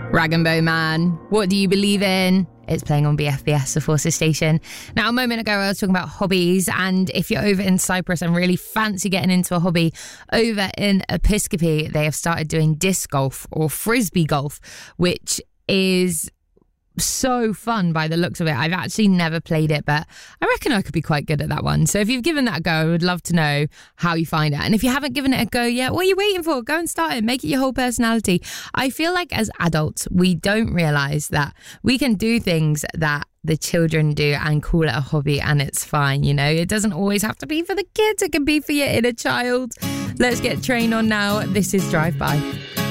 Rag and Bone Man, What Do You Believe In? It's playing on BFBS, the Forces station. Now, a moment ago, I was talking about hobbies, and if you're over in Cyprus and really fancy getting into a hobby, over in Episcopi, they have started doing disc golf or frisbee golf, which is so fun by the looks of it. I've actually never played it, but I reckon I could be quite good at that one. So if you've given that a go, I would love to know how you find it. And if you haven't given it a go yet, what are you waiting for? Go and start it. Make it your whole personality. I feel like as adults, we don't realise that we can do things that the children do and call it a hobby, and it's fine, you know? It doesn't always have to be for the kids. It can be for your inner child. Let's get Train on now. This is Drive By.